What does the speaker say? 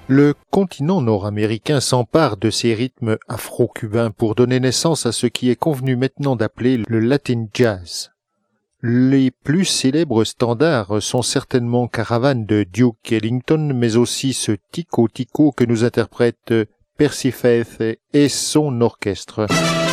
Le continent nord-américain s'empare de ces rythmes afro-cubains pour donner naissance à ce qui est convenu maintenant d'appeler le Latin Jazz. Les plus célèbres standards sont certainement Caravane de Duke Ellington, mais aussi ce Tico Tico que nous interprète Percy Faith et son orchestre.